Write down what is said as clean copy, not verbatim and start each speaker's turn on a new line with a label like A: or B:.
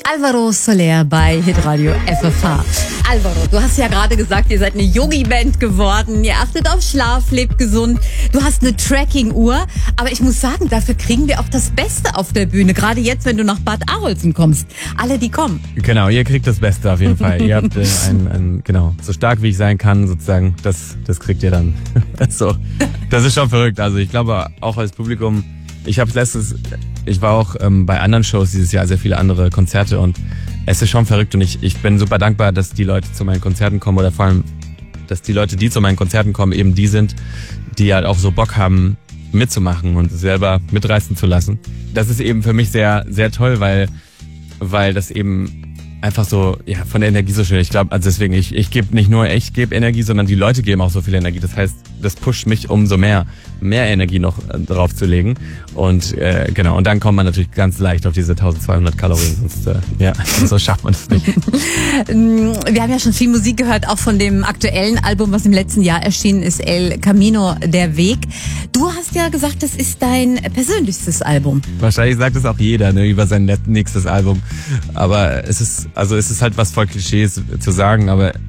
A: Alvaro Soler bei Hitradio FFH. Alvaro, du hast ja gerade gesagt, ihr seid eine Yogi-Band geworden. Ihr achtet auf Schlaf, lebt gesund. Du hast eine Tracking-Uhr. Aber ich muss sagen, dafür kriegen wir auch das Beste auf der Bühne. Gerade jetzt, wenn du nach Bad Arolsen kommst. Alle, die kommen.
B: Genau, ihr kriegt das Beste auf jeden Fall. Ihr habt genau, so stark wie ich sein kann, sozusagen, das kriegt ihr dann. So, das ist schon verrückt. Also ich glaube, auch als Publikum, ich war auch bei anderen Shows dieses Jahr, sehr viele andere Konzerte, und es ist schon verrückt, und ich bin super dankbar, dass die Leute zu meinen Konzerten kommen, oder vor allem, dass die Leute, die zu meinen Konzerten kommen, eben die sind, die halt auch so Bock haben, mitzumachen und selber mitreißen zu lassen. Das ist eben für mich sehr, sehr toll, weil das eben einfach so, ja, von der Energie so schön. Ich glaube, also deswegen, ich gebe nicht nur ich gebe Energie, sondern die Leute geben auch so viel Energie. Das heißt, das pusht mich umso mehr Energie noch draufzulegen. Und genau, und dann kommt man natürlich ganz leicht auf diese 1200 Kalorien. Sonst, so schafft man das nicht.
A: Wir haben ja schon viel Musik gehört, auch von dem aktuellen Album, was im letzten Jahr erschienen ist, El Camino, der Weg. Du hast ja gesagt, das ist dein persönlichstes Album.
B: Wahrscheinlich sagt es auch jeder, ne, über sein nächstes Album. Aber es ist halt was voll Klischees zu sagen, aber